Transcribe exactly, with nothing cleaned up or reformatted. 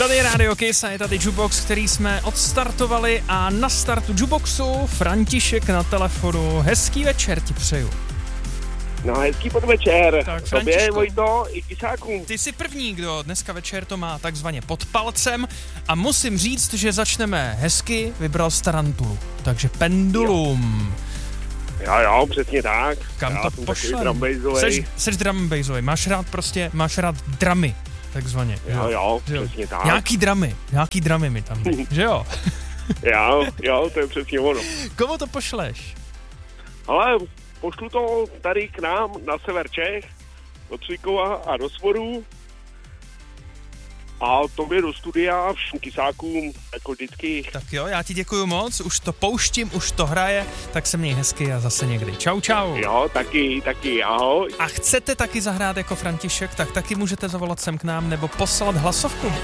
Tady je Radio Kiss a je tady Jukebox, který jsme odstartovali a na startu Jukeboxu František na telefonu. Hezký večer ti přeju. No, hezký podvečer. Tak, Tobě, Vojto, i Kisákům. Ty jsi první, kdo dneska večer to má takzvaně pod palcem a musím říct, že začneme hezky, vybral z Tarantulu. Takže Pendulum. Jo, jo, přesně tak. Kam Já to jsem pošlem? takový drumbejzovej. Seš, seš drum and bassovej, máš rád prostě, máš rád dramy, takzvaně. Jo, jo, přesně tak. Nějaký dramy, nějaký dramy mi tam dej, že jo? Jo, jo, to je přesně ono. Komu to pošleš? Ale pošlu to tady k nám na sever Čech, do Cvikova a do Svorů. A tobě do studia, všem Kisákům, jako vždycky. Tak jo, já ti děkuju moc, už to pouštím, už to hraje, tak se měj hezky a zase někdy. Čau, čau. Jo, taky, taky, ahoj. A chcete taky zahrát jako František, tak taky můžete zavolat sem k nám nebo poslat hlasovku.